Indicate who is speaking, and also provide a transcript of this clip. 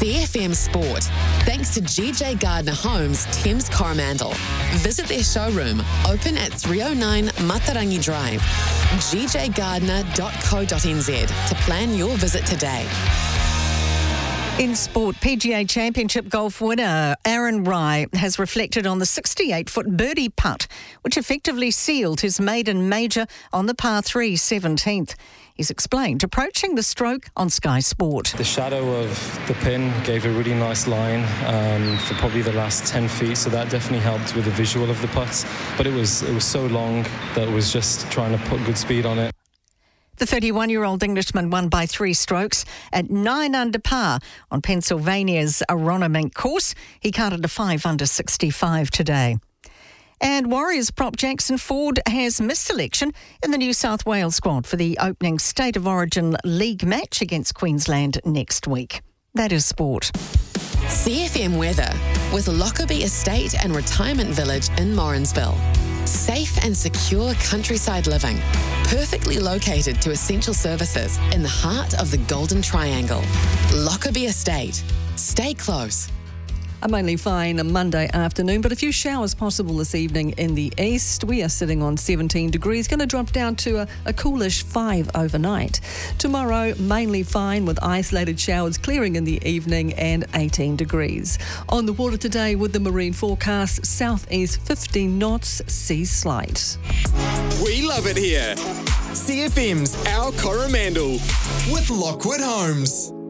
Speaker 1: CFM Sport, thanks to GJ Gardner Homes, Thames Coromandel. Visit their showroom, open at 309 Matarangi Drive, gjgardner.co.nz to plan your visit today.
Speaker 2: In sport, PGA Championship golf winner Aaron Rai has reflected on the 68-foot birdie putt, which effectively sealed his maiden major on the par 3 17th. He's explained approaching the stroke on Sky Sport.
Speaker 3: The shadow of the pin gave a really nice line for probably the last 10 feet, so that definitely helped with the visual of the putts. But it was so long that it was just trying to put good speed on it.
Speaker 2: The 31-year-old Englishman won by 3 strokes at 9 under par on Pennsylvania's Aronimink course. He carded a 5 under 65 today. And Warriors prop Jackson Ford has missed selection in the New South Wales squad for the opening State of Origin League match against Queensland next week. That is sport.
Speaker 1: CFM weather with Lockerbie Estate and Retirement Village in Morrinsville. Safe and secure countryside living, perfectly located to essential services in the heart of the Golden Triangle. Lockerbie Estate. Stay close.
Speaker 4: A mainly fine Monday afternoon, but a few showers possible this evening in the east. We are sitting on 17 degrees, going to drop down to a coolish 5 overnight. Tomorrow, mainly fine with isolated showers clearing in the evening and 18 degrees. On the water today with the marine forecast, southeast 15 knots, sea slight.
Speaker 5: We love it here. CFM's Our Coromandel with Lockwood Homes.